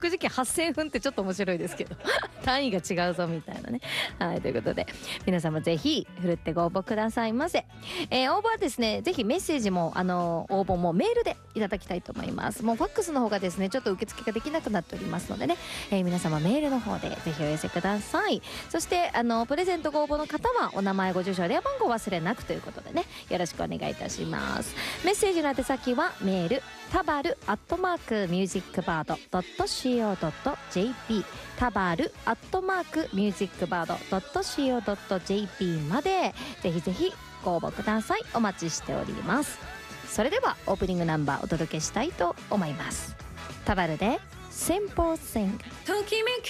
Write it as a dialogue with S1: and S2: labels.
S1: くじけ8000分ってちょっと面白いですけど単位が違うぞみたいなね。はい、ということで皆様ぜひふるってご応募くださいませ。応募はですね、ぜひメッセージも応募もメールでいただきたいと思います。もうファックスの方がですねちょっと受付ができなくなっておりますのでね、皆様メールの方でぜひお寄せください。そしてプレゼントご応募の方はお名前ご住所電話番号忘れなくということでね、よろしくお願いいたします。メッセージの宛先はメールタバル@musicbird.co.jp タバル@musicbird.co.jp までぜひぜひご応募ください。お待ちしております。それではオープニングナンバーお届けしたいと思います。タバルで先方線。
S2: ときめき